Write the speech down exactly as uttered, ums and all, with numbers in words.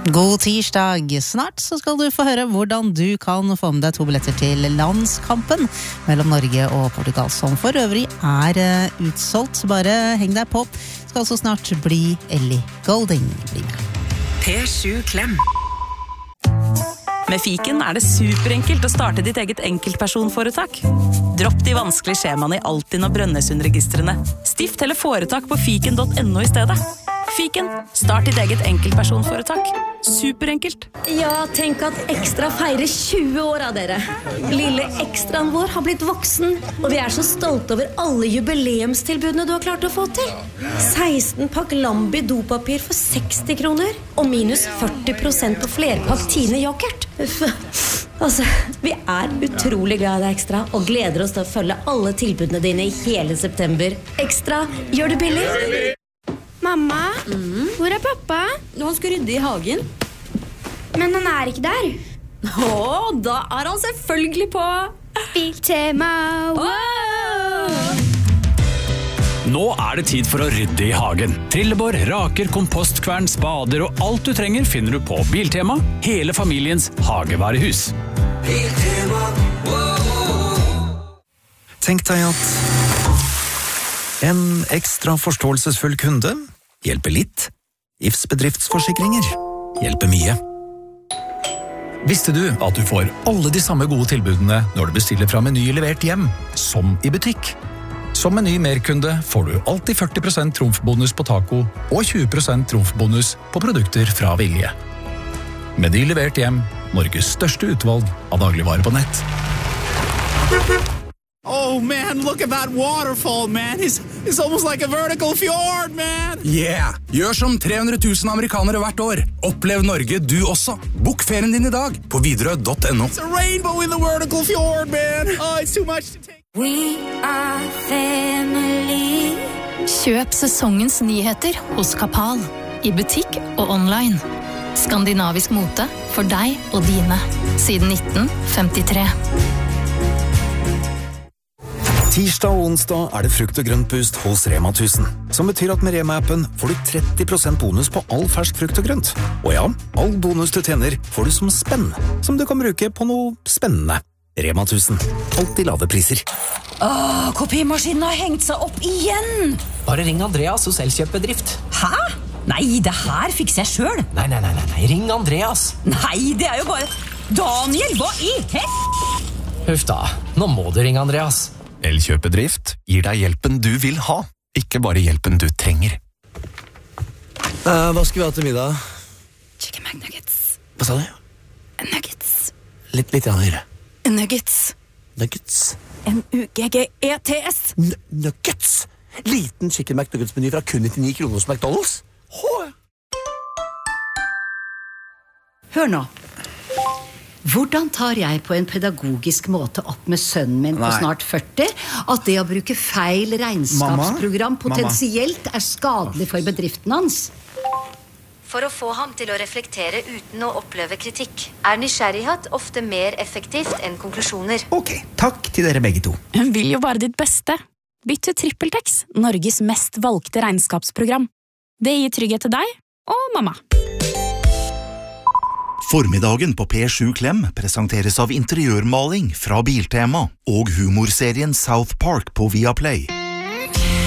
God tirsdag. Snart så skal du få høre hvordan du kan få med deg to billetter til landskampen mellom Norge og Portugal, som for øvrig er uh, utsolgt. Bare heng deg på. Skal altså snart bli Ellie Goulding. Bli med. P sju Klem. Med Fiken er det superenkelt å starte ditt eget enkeltpersonforetak. Dropp de vanskelige skjemaene i Altinn og Brønnøysundregistrene. Stift eller foretak på fiken punktum no i stedet. Fiken, start ditt eget enkeltpersonforetak. Superenkelt. Ja, tenk at Ekstra feirer tjue år av dere. Lille ekstraen vår har blitt voksen, og vi er så stolte over alle jubileumstilbudene du har klart å få til. seksten pakk Lambi dopapir for seksti kroner, og minus førti prosent på flerpakk Tine yoghurt. Altså, vi er utrolig glad i deg, Ekstra, og gleder oss til å følge alle tilbudene dine i hele september. Ekstra, gjør det billig. Mamma, mm. hvor er pappa? Han skal rydde i hagen. Men han er ikke der. Åh, da er han selvfølgelig på Biltema. Wow! Nå er det tid for å rydde i hagen. Trillebår, raker, kompostkvern, spader og alt du trenger finner du på Biltema, hele familiens hagevarehus. Biltema, wow. Tenk deg at en ekstra forståelsesfull kunde hjelper litt. I F S bedriftsforsikringer hjelper mye. Visste du at du får alle de samme gode tilbudene når du bestiller fra Meny levert hjem, som i butikk? Som Meny merkunde får du alltid førti prosent trumfbonus på taco og tjue prosent trumfbonus på produkter fra Vilje. Meny levert hjem, Norges største utvalg av dagligvarer på nett. Oh man, look at that waterfall, man. It's, it's almost like a vertical fjord, man. Yeah! Gjør som tre hundre tusen amerikanere hvert år. Opplev Norge du også. Bok ferien din i dag på widerøe punktum no. It's a rainbow in the vertical fjord, man. Oh, it's too much to take. We are family. Kjøp sesongens nyheter hos Kapal. I butikk og online. Skandinavisk mote for deg og dine. Siden nitten femtitre. Tirsdag og onsdag er det frukt og grønt boost hos Rema tusen, som betyr at med Rema-appen får du tretti prosent bonus på all fersk frukt og grønt. Og ja, all bonus du tjener får du som spenn, som du kan bruke på noe spennende. Rema tusen. Alltid lave priser. Åh, kopimaskinen har hengt seg opp igjen! Bare ring Andreas hos Elkjøp-bedrift. Hæ? Nei, det her fikser jeg selv. Nei, nei, nei, nei, ring Andreas. Nei, det er jo bare... Daniel, hva i hett? Huff da, nå må du ringe Andreas. Elkjøp-bedrift gir deg hjelpen du vil ha, ikke bare hjelpen du trenger. Uh, hva skal vi ha til middag? Chicken McNuggets. Hva sa du? Nuggets. Litt, litt høyere. Nuggets. Nuggets. N U G G E T S. N nuggets? Liten chicken McNuggets-meny fra kun nittini kroner hos McDonald's? Hå! Hør nå. Hvordan tar jeg på en pedagogisk måte opp med sønnen min på Nei. snart førti at det å bruke feil regnskapsprogram Mamma? potensielt er skadelig for bedriften hans? For å få ham til å reflektere uten å oppleve kritikk, er nysgjerrighet ofte mer effektivt enn konklusjoner. Ok, takk til dere begge to. Hun vil jo bare ditt beste. Bytt til TrippelTex, Norges mest valgte regnskapsprogram. Det gir trygghet til deg og mamma. Formiddagen på P sju Klem presenteres av interiørmaling fra Biltema og humorserien South Park på Viaplay.